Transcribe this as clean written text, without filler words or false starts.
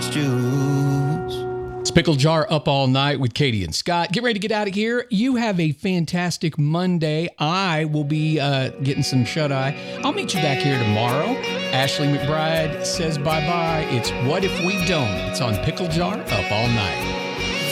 orange juice. It's Pickle Jar Up All Night with Katie and Scott. Get ready to get out of here. You have a fantastic Monday. I will be getting some shut-eye. I'll meet you back here tomorrow. Ashley McBride says bye-bye. It's What If We Don't? It's on Pickle Jar Up All Night.